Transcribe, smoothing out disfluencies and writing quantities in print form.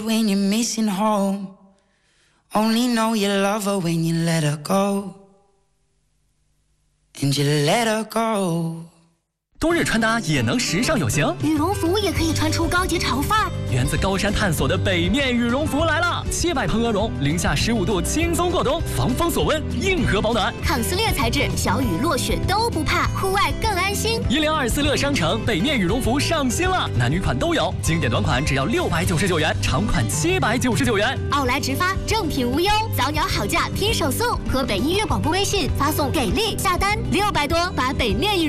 When you're missing home, only know you love her when you let her go, and you let her go. 冬日穿搭也能时尚有型， 羽绒服也可以穿出高级潮范儿。 源自高山探索的北面羽绒服来了，700蓬鹅绒，零下15度轻松过冬，防风锁温，硬核保暖， 抗撕裂材质，小雨落雪都不怕，户外更安心。 1024乐商城北面羽绒服上新了，男女款都有，经典短款只要699元，长款799元。 奥莱直发，正品无忧，早鸟好价拼手速。河北音乐广播微信发送给力下单600多，把北面羽